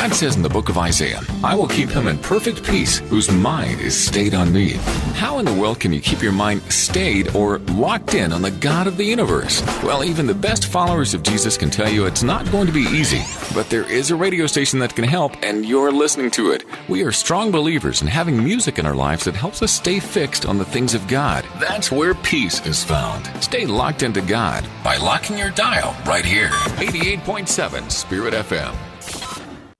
God says in the book of Isaiah, I will keep him in perfect peace whose mind is stayed on me. How in the world can you keep your mind stayed or locked in on the God of the universe? Well, even the best followers of Jesus can tell you it's not going to be easy. But there is a radio station that can help, and you're listening to it. We are strong believers in having music in our lives that helps us stay fixed on the things of God. That's where peace is found. Stay locked into God by locking your dial right here. 88.7 Spirit FM.